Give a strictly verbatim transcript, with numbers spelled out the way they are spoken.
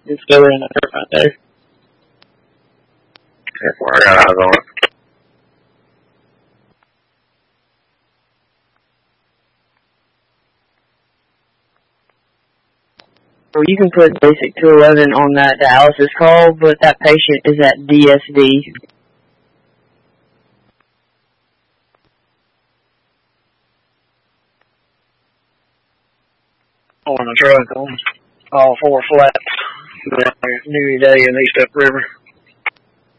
It's still in there right there. That's where I got eyes on it. Or you can put basic two eleven on that dialysis call, but that patient is at D S D. On the truck on all four flats. New Day in East Up River.